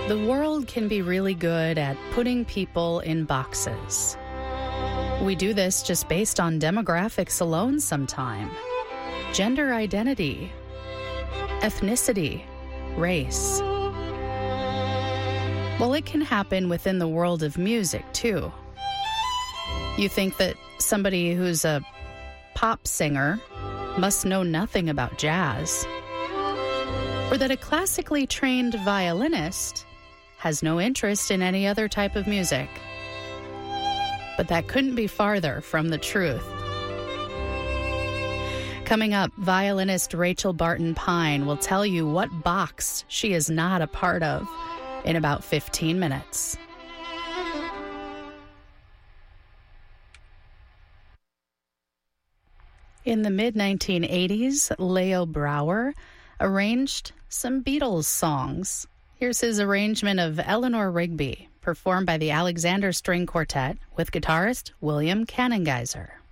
The world can be really good at putting people in boxes. We do this just based on demographics alone sometime. Gender identity, ethnicity, race. Well, it can happen within the world of music, too. You think that somebody who's a pop singer must know nothing about jazz, or that a classically trained violinist has no interest in any other type of music. But that couldn't be farther from the truth. Coming up, violinist Rachel Barton Pine will tell you what box she is not a part of in about 15 minutes. In the mid-1980s, Leo Brouwer arranged some Beatles songs. Here's his arrangement of Eleanor Rigby, performed by the Alexander String Quartet with guitarist William Cannengeiser.